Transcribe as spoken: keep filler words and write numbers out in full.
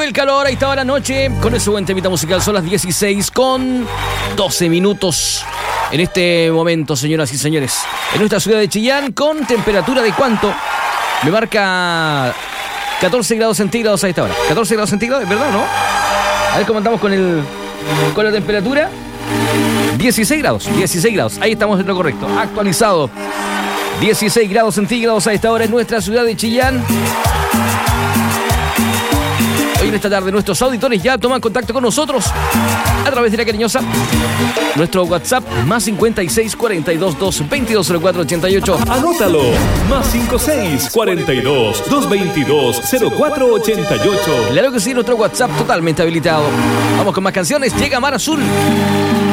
el calor, ahí estaba la noche. Con ese buen temita musical son las dieciséis con doce minutos. En este momento, señoras y señores, en nuestra ciudad de Chillán, con temperatura de ¿cuánto? Me marca catorce grados centígrados a esta hora. catorce grados centígrados, ¿es verdad o no? A ver cómo andamos con el con la temperatura. dieciséis grados, dieciséis grados. Ahí estamos en lo correcto. Actualizado. dieciséis grados centígrados a esta hora en nuestra ciudad de Chillán. Hoy en esta tarde nuestros auditores ya toman contacto con nosotros a través de la cariñosa. Nuestro WhatsApp más cincuenta y seis, cuarenta y dos, dos, veintidós, cero cuatro, ochenta y ocho. Anótalo, más cincuenta y seis, cuarenta y dos, dos, veintidós, cero cuatro, ochenta y ocho. Claro que sí, nuestro WhatsApp totalmente habilitado. Vamos con más canciones. Llega Mar Azul.